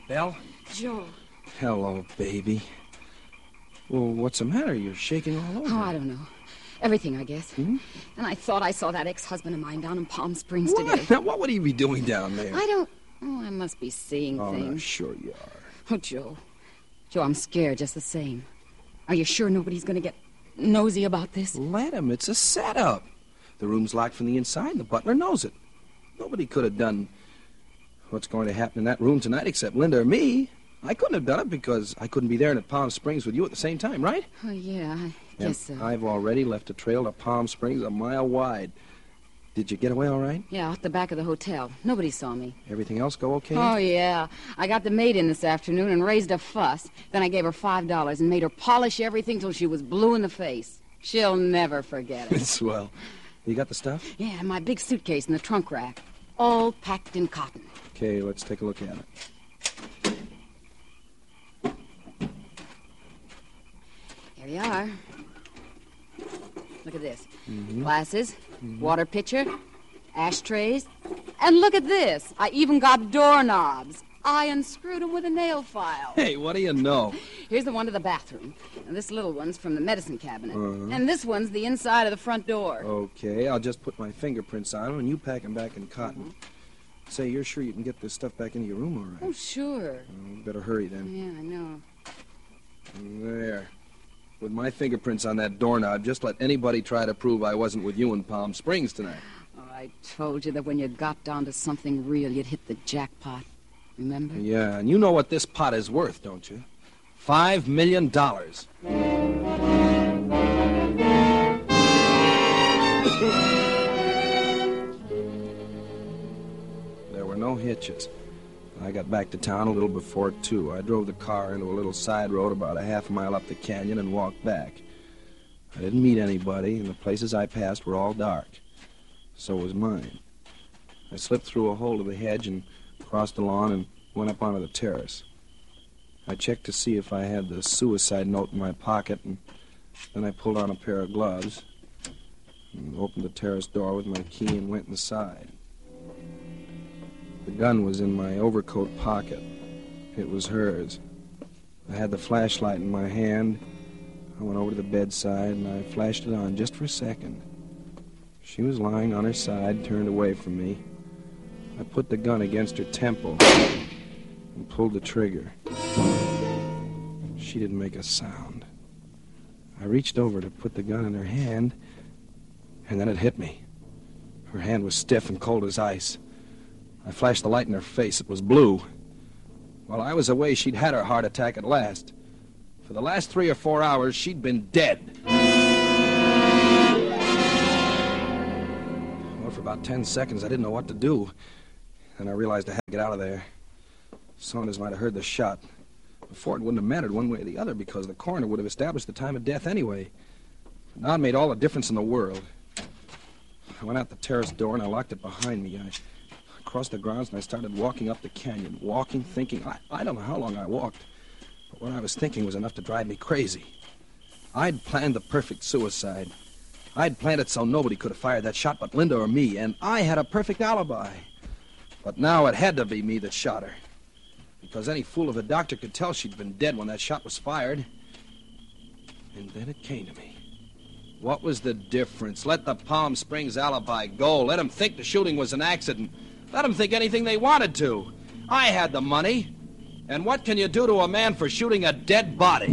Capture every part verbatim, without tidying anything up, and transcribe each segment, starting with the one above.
Belle? Joe. Hello, baby. Well, what's the matter? You're shaking all over. Oh, I don't know. Everything, I guess. Hmm? And I thought I saw that ex-husband of mine down in Palm Springs What? today. Now, what would he be doing down there? I don't... Oh, I must be seeing Oh, things. no, sure you are. Oh, Joe. Joe, I'm scared just the same. Are you sure nobody's going to get nosy about this? Let him. It's a setup. The room's locked from the inside, and the butler knows it. Nobody could have done what's going to happen in that room tonight except Linda or me. I couldn't have done it because I couldn't be there in at Palm Springs with you at the same time, right? Oh, yeah, I And guess so. I've already left a trail to Palm Springs a mile wide. Did you get away all right? Yeah, out the back of the hotel. Nobody saw me. Everything else go okay? Oh, yeah. I got the maid in this afternoon and raised a fuss. Then I gave her five dollars and made her polish everything till she was blue in the face. She'll never forget it. Swell. You got the stuff? Yeah, my big suitcase in the trunk rack. All packed in cotton. Okay, let's take a look at it. Here you are. Look at this. Mm-hmm. Glasses, mm-hmm. water pitcher, ashtrays. And look at this. I even got doorknobs. I unscrewed them with a nail file. Hey, what do you know? Here's the one to the bathroom. And this little one's from the medicine cabinet. Uh-huh. And this one's the inside of the front door. Okay, I'll just put my fingerprints on them, and you pack them back in cotton. Mm-hmm. Say, you're sure you can get this stuff back into your room all right? Oh, sure. Uh, better hurry, then. Yeah, I know. There. With my fingerprints on that doorknob, just let anybody try to prove I wasn't with you in Palm Springs tonight. Oh, I told you that when you got down to something real, you'd hit the jackpot. Remember? Yeah, and you know what this pot is worth, don't you? Five million dollars. There were no hitches. I got back to town a little before two. I drove the car into a little side road about a half mile up the canyon and walked back. I didn't meet anybody, and the places I passed were all dark. So was mine. I slipped through a hole of the hedge and crossed the lawn and went up onto the terrace. I checked to see if I had the suicide note in my pocket, and then I pulled on a pair of gloves and opened the terrace door with my key and went inside. The gun was in my overcoat pocket. It was hers. I had the flashlight in my hand. I went over to the bedside, and I flashed it on just for a second. She was lying on her side, turned away from me. I put the gun against her temple and pulled the trigger. She didn't make a sound. I reached over to put the gun in her hand, and then it hit me. Her hand was stiff and cold as ice. I flashed the light in her face. It was blue. While I was away, she'd had her heart attack at last. For the last three or four hours, she'd been dead. Well, for about ten seconds, I didn't know what to do. Then I realized I had to get out of there. Saunders might have heard the shot. Before, it wouldn't have mattered one way or the other because the coroner would have established the time of death anyway. Now it made all the difference in the world. I went out the terrace door and I locked it behind me. I crossed the grounds and I started walking up the canyon. Walking, thinking. I, I don't know how long I walked. But what I was thinking was enough to drive me crazy. I'd planned the perfect suicide. I'd planned it so nobody could have fired that shot but Linda or me, and I had a perfect alibi. But now it had to be me that shot her. Because any fool of a doctor could tell she'd been dead when that shot was fired. And then it came to me. What was the difference? Let the Palm Springs alibi go. Let them think the shooting was an accident. Let them think anything they wanted to. I had the money. And what can you do to a man for shooting a dead body?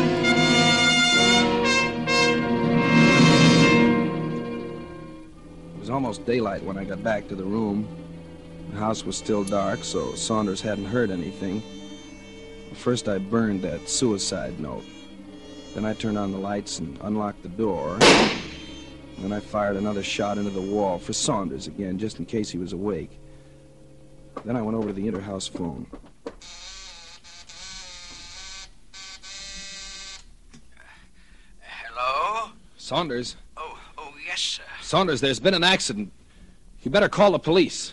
It was almost daylight when I got back to the room. The house was still dark, so Saunders hadn't heard anything. First, I burned that suicide note. Then I turned on the lights and unlocked the door. Then I fired another shot into the wall for Saunders again, just in case he was awake. Then I went over to the inter-house phone. Hello? Saunders? Oh, oh, yes, sir. Saunders, there's been an accident. You better call the police.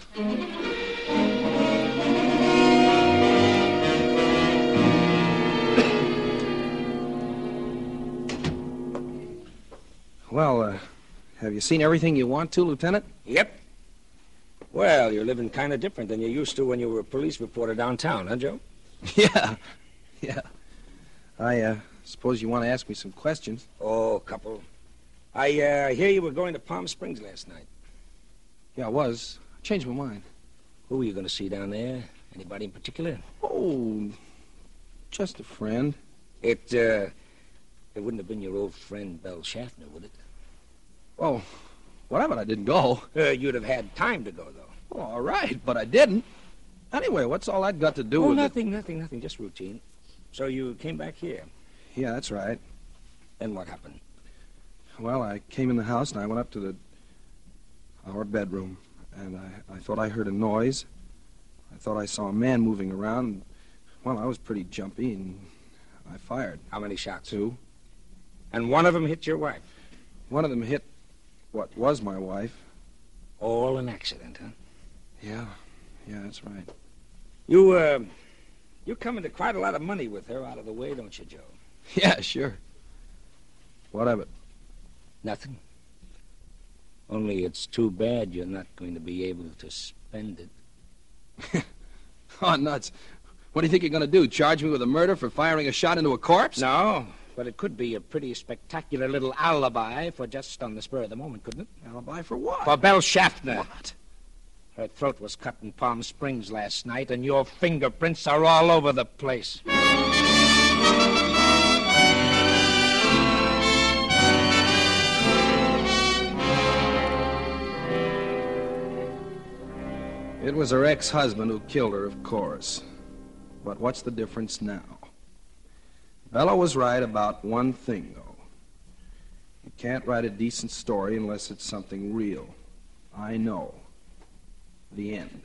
Well, uh, have you seen everything you want to, Lieutenant? Yep. Well, you're living kind of different than you used to when you were a police reporter downtown, huh, Joe? Yeah, yeah. I, uh, suppose you want to ask me some questions. Oh, a couple. I, uh, hear you were going to Palm Springs last night. Yeah, I was. I changed my mind. Who were you going to see down there? Anybody in particular? Oh, just a friend. It, uh, it wouldn't have been your old friend, Belle Schaffner, would it? Oh, whatever, I didn't go. Uh, you'd have had time to go, though. Oh, all right, but I didn't. Anyway, what's all that got to do oh, with nothing, nothing, nothing, just routine. So you came back here. it? Yeah, that's right. Then what happened? Well, I came in the house and I went up to the our bedroom, and I, I thought I heard a noise. I thought I saw a man moving around. Well, I was pretty jumpy, and I fired. How many shots? Two. And one of them hit your wife? One of them hit what was my wife. All an accident, huh? Yeah, yeah, that's right. You, uh, you come into quite a lot of money with her out of the way, don't you, Joe? Yeah, sure. What of it? Nothing. Only it's too bad you're not going to be able to spend it. Oh, nuts. What do you think you're going to do, charge me with a murder for firing a shot into a corpse? No, but it could be a pretty spectacular little alibi for just on the spur of the moment, couldn't it? Alibi for what? For Belle Schaffner. What? Her throat was cut in Palm Springs last night, and your fingerprints are all over the place. It was her ex-husband who killed her, of course. But what's the difference now? Bella was right about one thing, though. You can't write a decent story unless it's something real. I know. The end.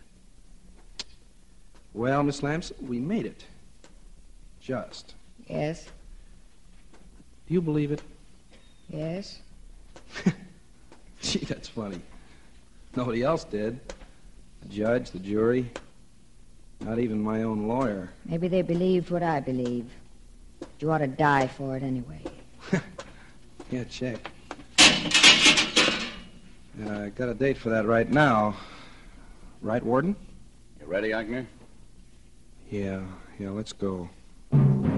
Well, Miss Lamson, we made it. Just. Yes, Do you believe it? yes. Gee, that's funny. Nobody else did. The judge, the jury, not even my own lawyer. Maybe they believed what I believe. You ought to die for it anyway. Yeah, check. Uh, I got a date for that right now. Right, Warden? You ready, Agner? Yeah, yeah, let's go.